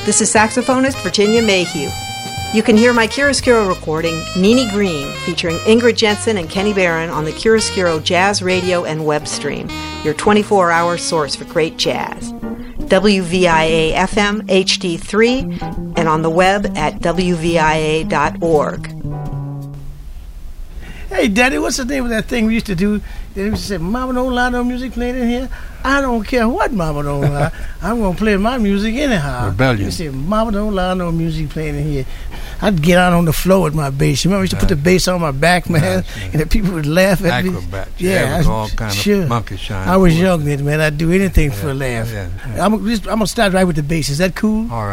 This is saxophonist Virginia Mayhew. You can hear my chiaroscuro recording, Nini Green, featuring Ingrid Jensen and Kenny Barron on the Chiaroscuro Jazz Radio and web stream, your 24-hour source for great jazz. WVIA-FM HD3 and on the web at WVIA.org. Hey, Daddy, what's the name of that thing we used to do? They used to say, Mama don't lie, no music playing in here. I don't care what Mama don't lie. I'm going to play my music anyhow. Rebellion. They say, Mama don't lie, no music playing in here. I'd get out on the floor with my bass. You remember I used to put the bass on my back, man, and the people would laugh at me. Acrobat. Yeah, all kind of monkey shine. I was young then, man. I'd do anything for a laugh. Yeah. I'm going to start right with the bass. Is that cool? All right.